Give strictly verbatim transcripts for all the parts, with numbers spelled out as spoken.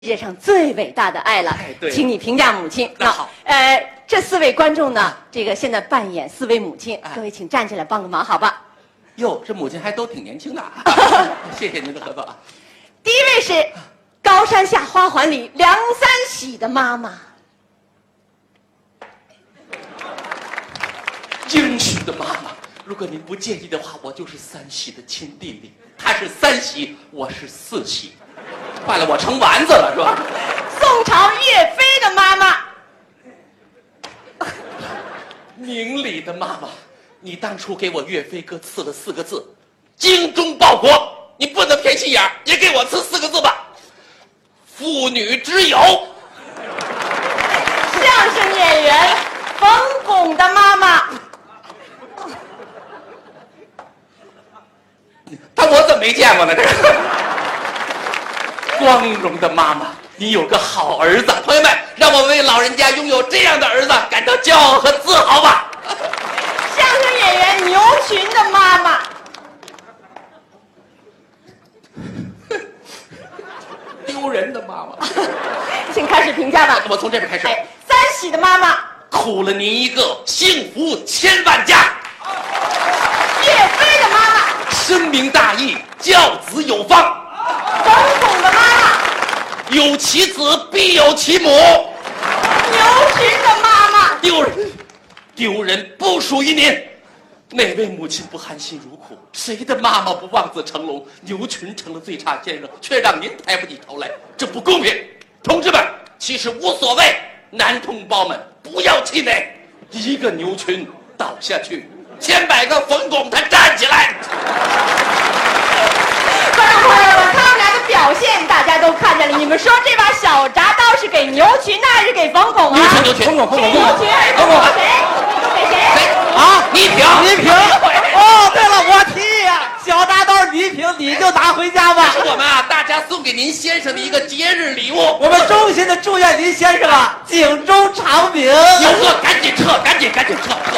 世界上最伟大的爱了， 哎、对， 请你评价母亲。 那好， 呃，这四位观众呢，这个现在扮演四位母亲，哎、各位请站起来帮个忙，好吧？ 哟，这母亲还都挺年轻的，谢谢您的合作。 第一位是高山下花环里梁三喜的妈妈， 英许的妈妈。如果您不介意的话，我就是三喜的亲弟弟，他是三喜，我是四喜。坏了，我成丸子了是吧？ 宋朝岳飞的妈妈， 明理的妈妈，你当初给我岳飞哥赐了四个字：精忠报国。你不能偏心眼儿，也给我赐四个字吧：父女之友。 相声演员冯巩的妈妈， 他我怎么没见过呢？这是光荣的妈妈，你有个好儿子。朋友们，让我们为老人家拥有这样的儿子感到骄傲和自豪吧。 相声演员牛群的妈妈， 丢人的妈妈。 请开始评价吧。 我从这边开始。 哎，三喜的妈妈， 苦了您一个，幸福千万家。 岳飞的妈妈， 深明大义，教子有方。 冯巩的妈妈， 有其子必有其母。 牛群的妈妈， 丢人，丢人不属于您。哪位母亲不含辛茹苦？谁的妈妈不望子成龙？牛群成了最差先生，却让您抬不起头来，这不公平。同志们，其实无所谓，男同胞们不要气馁，一个牛群倒下去，千百个冯巩他站起来。 观众朋友们，他们俩的表现大家都看见了。你们说这把小铡刀是给牛群呢，还是给冯巩啊？ 牛群，牛群，冯巩，冯巩， 牛群还是冯巩？谁？都给谁？ 啊， 你评， 你评。哦，对了，我提呀，小铡刀你评，你就拿回家吧。 是我们啊，大家送给您先生的一个节日礼物。 我们衷心的祝愿您先生啊，警钟长鸣。 牛哥，赶紧撤，赶紧，赶紧撤，撤。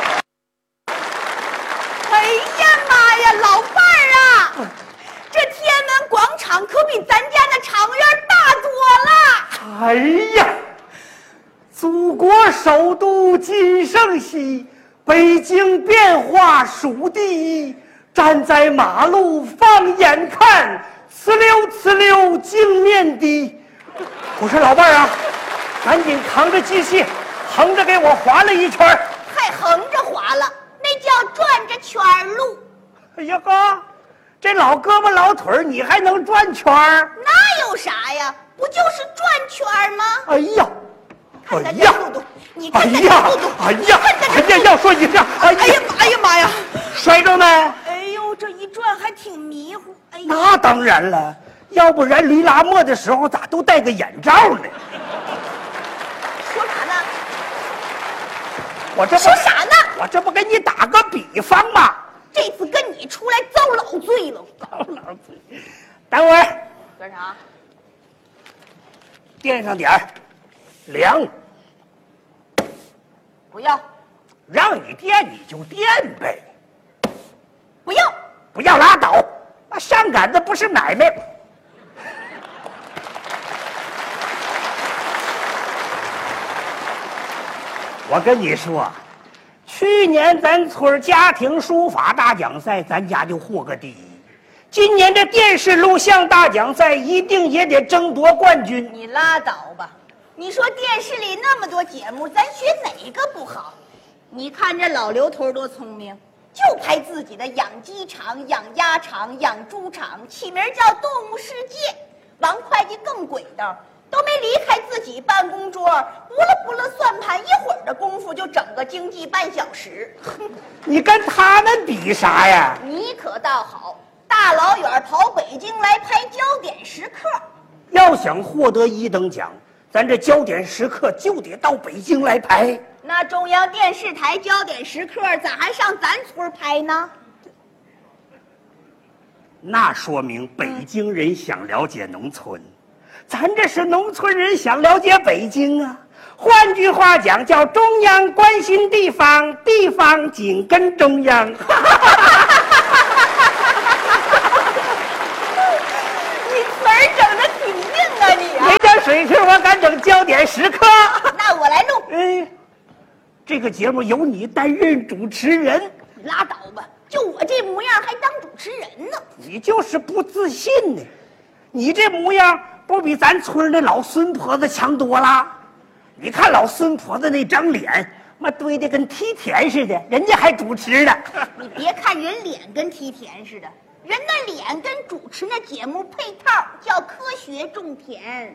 哎呀妈呀，老伴儿啊，这天安门广场可比咱家那场院大多了。 哎呀，祖国首都今盛熙，北京变化数第一。站在马路放眼看，呲溜呲溜镜面低。我说老伴儿啊，赶紧扛着机器，横着给我划了一圈。 还横着划了，那叫转着圈路。 哎呀哥，这老胳膊老腿儿，你还能转圈儿？ 那有啥呀？不就是转圈吗？ 哎呀， 看咱这哎呀速度，你哎看咱这呀速度，， 哎呀，哎呀，要说一下，哎哎呀妈，哎呀妈呀！ 摔着没？ 哎呦，这一转还挺迷糊。哎呀， 那当然了，要不然驴拉磨的时候咋都戴个眼罩呢？ 说啥呢？ 我这不说啥呢？ 我这不给你打个比方吗？ 这次跟你出来遭老罪了。 遭老罪。等会儿干啥？ 垫上点儿凉， 不要， 让你垫你就垫呗， 不要。 不要拉倒。那上赶的不是买卖。我跟你说，去年咱村家庭书法大奖赛，咱家就获个第一。今年这电视录像大奖赛，一定也得争夺冠军。 你拉倒吧！你说电视里那么多节目，咱学哪个不好？你看这老刘头多聪明，就拍自己的养鸡场、养鸭场、养猪场，起名叫动物世界。王会计更轨道，都没离开自己办公桌，拨了拨了算盘，一会儿的功夫就整个经济半小时。 你跟他们比啥呀？ 你可倒好，大老远跑北京来拍焦点时刻。 要想获得一等奖，咱这焦点时刻就得到北京来拍。 那中央电视台焦点时刻咋还上咱村拍呢？ 那说明北京人想了解农村，咱这是农村人想了解北京啊。换句话讲，叫中央关心地方，地方紧跟中央。 你词儿整得挺硬啊你啊！ 回去我敢整焦点时刻。 那我来录。 哎，这个节目由你担任主持人。 你拉倒吧，就我这模样还当主持人呢？ 你就是不自信呢。你这模样不比咱村的老孙婆子强多了？你看老孙婆子那张脸，妈堆得跟梯田似的，人家还主持呢。 你别看人脸跟梯田似的，人的脸跟主持那节目配套，叫科学种田。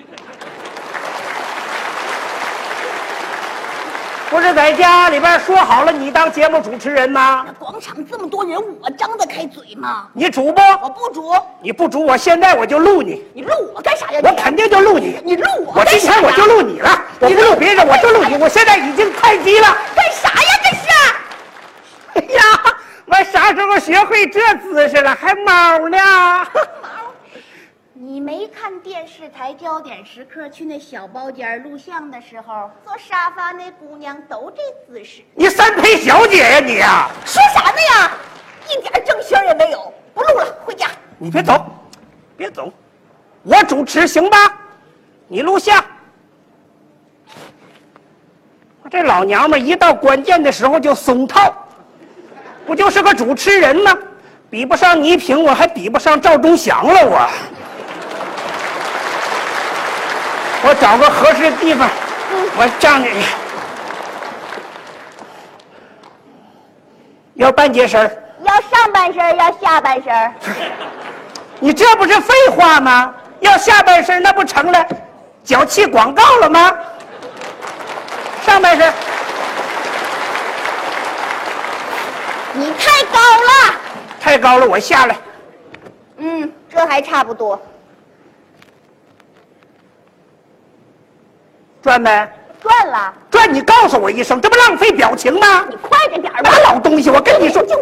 不是在家里边说好了你当节目主持人吗？ 那广场这么多人，我张得开嘴吗？ 你主不？ 我不主。 你不主，我现在我就录你。 你录我干啥呀？ 我肯定就录你。 你录我我今天我就录你了。我不录别人，我就录你。我现在已经太低了。 干啥呀？这是？ 哎呀，我啥时候学会这姿势了？还猫呢？ 你没看电视台焦点时刻去那小包间录像的时候，坐沙发那姑娘都这姿势。 你三陪小姐呀你呀！ 说啥呢呀？一点正形也没有。不录了，回家。 你别走，别走，我主持行吧？你录像。这老娘们一到关键的时候就松套，不就是个主持人吗？比不上倪萍，我还比不上赵忠祥了我。我找个合适的地方，我站着。要半截身儿， 要上半身，要下半身。 你这不是废话吗？要下半身，那不成了脚气广告了吗？上半身， 你太高了， 太高了，我下来。 嗯，这还差不多。 转没？ 转了。 转，你告诉我一声，这不浪费表情吗？ 你快着点吧。 那老东西，我跟你说，就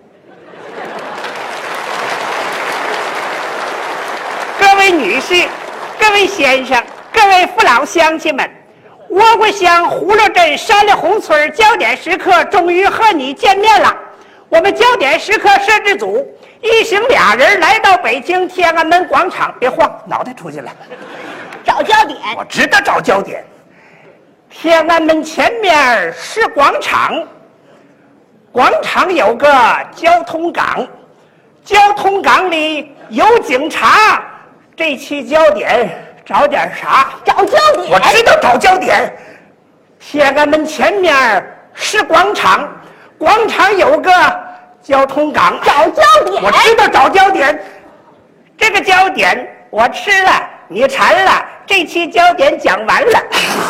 各位女士、各位先生、各位父老乡亲们，窝瓜乡葫芦镇山里红村焦点时刻终于和你见面了。我们焦点时刻摄制组一行俩人来到北京天安门广场，别晃，脑袋出去了。 找焦点。 我知道找焦点。天安门前面是广场，广场有个交通岗，交通岗里有警察。这期焦点找点啥？ 找焦点。 我知道找焦点。天安门前面是广场，广场有个交通岗。 找焦点。 我知道找焦点。这个焦点我吃了，你馋了。这期焦点讲完了。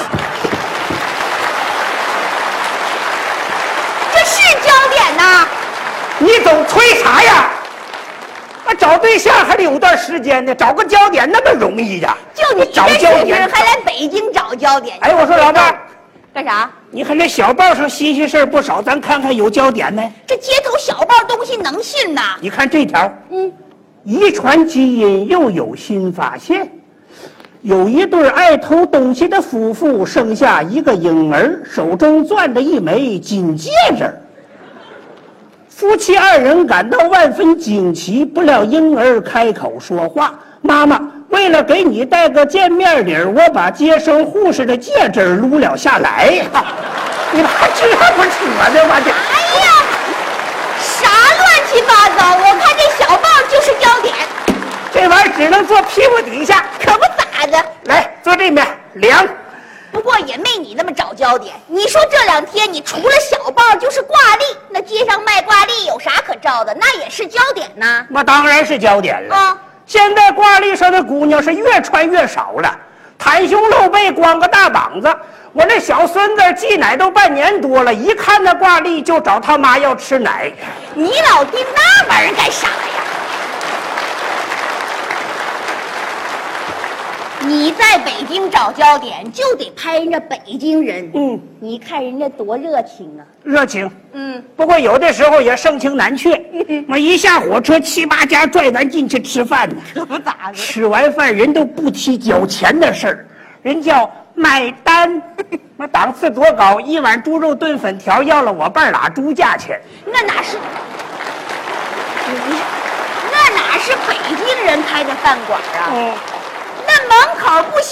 这是焦点呐！ 你总催啥呀？那找对象还得有段时间呢，找个焦点那么容易呀？ 就你找这水焦点平，还来北京找焦点？ 哎，我说老伴儿， 干啥？ 你看这小报上新鲜事儿不少，咱看看有焦点没？ 这街头小报东西能信呐？ 你看这条， 嗯， 遗传基因又有新发现。有一对爱偷东西的夫妇生下一个婴儿，手中攥着一枚金戒指。夫妻二人感到万分惊奇，不料婴儿开口说话：“妈妈，为了给你带个见面礼，我把接生护士的戒指撸了下来。”你们还这不扯呢吗？这哎呀，啥乱七八糟！我看这小报就是焦点， 这玩意儿只能坐屁股底下， 可不咋的。 来坐这面凉。 不过也没你那么找焦点。你说这两天你除了小报就是挂历，那街上卖挂历有啥可照的？那也是焦点呐。 那当然是焦点了。 啊， 现在挂历上的姑娘是越穿越少了，袒胸露背，光个大膀子。我那小孙子挤奶都半年多了，一看那挂历就找他妈要吃奶。 你老盯那玩意儿干啥呀？你在北京找焦点，就得拍人家北京人。 嗯， 你看人家多热情啊！ 热情。 嗯， 不过有的时候也盛情难却。我一下火车，七八家拽咱进去吃饭呢。 可不咋的。 吃完饭人都不提交钱的事儿，人叫买单。我档次多高，一碗猪肉炖粉条要了我半拉猪价钱。 那哪是？你那哪是北京人开的饭馆啊？ 嗯， 那门口不